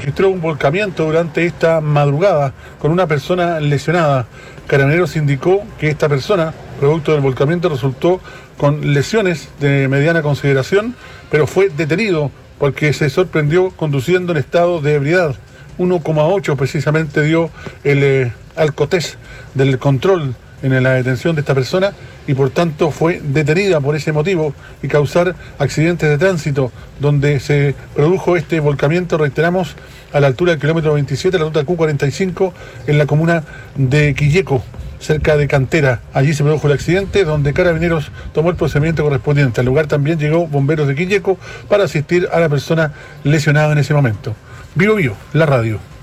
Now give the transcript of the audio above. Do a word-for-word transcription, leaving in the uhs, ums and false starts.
registró un volcamiento durante esta madrugada con una persona lesionada. Carabineros indicó que esta persona, producto del volcamiento, resultó con lesiones de mediana consideración, pero fue detenido porque se sorprendió conduciendo en estado de ebriedad. uno coma ocho precisamente dio el eh, alcotest del control en la detención de esta persona y por tanto fue detenida por ese motivo y causar accidentes de tránsito donde se produjo este volcamiento, reiteramos, a la altura del kilómetro veintisiete, la ruta Q cuarenta y cinco, en la comuna de Quilleco, cerca de Cantera. Allí se produjo el accidente donde Carabineros tomó el procedimiento correspondiente. Al lugar también llegó bomberos de Quilleco para asistir a la persona lesionada en ese momento. Vivo Vivo, la radio.